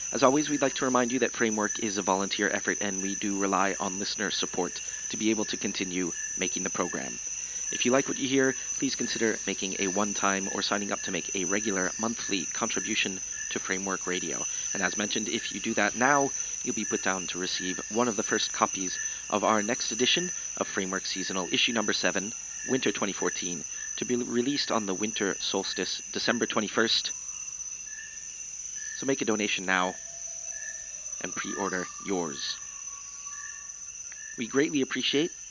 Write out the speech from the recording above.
As always, we'd like to remind you that Framework is a volunteer effort and we do rely on listener support to be able to continue making the program. If you like what you hear, please consider making a one-time or signing up to make a regular monthly contribution to Framework Radio. And as mentioned, if you do that now, you'll be put down to receive one of the first copies of our next edition of Framework Seasonal, issue number 7, Winter 2014, to be released on the winter solstice, December 21st. So make a donation now and pre-order yours. We greatly appreciate